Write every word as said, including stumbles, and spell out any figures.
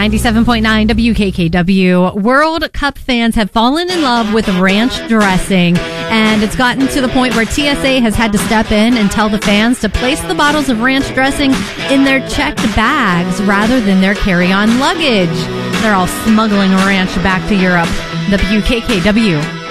ninety-seven point nine W K K W. World Cup fans have fallen in love with ranch dressing, and it's gotten to the point where T S A has had to step in and tell the fans to place the bottles of ranch dressing in their checked bags rather than their carry-on luggage. They're all smuggling ranch back to Europe. W K K W.